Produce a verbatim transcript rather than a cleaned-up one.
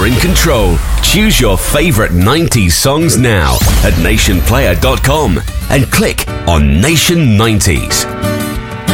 You're in control. Choose your favorite nineties songs now at nation player dot com and click on Nation nineties.